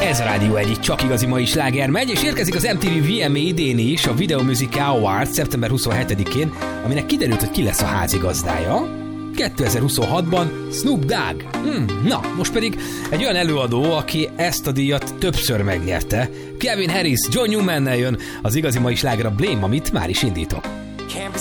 Ez a Rádió egyik csak igazi mai sláger megy, és érkezik az MTV VMA idén is, a Video Music Awards szeptember 27-én, aminek kiderült, hogy ki lesz a házigazdája. 2026-ban Snoop Dogg. Na, most pedig egy olyan előadó, aki ezt a díjat többször megnyerte. Kevin Harris, John Newman-nel jön az igazi mai sláger, a Blame, amit már is indítok.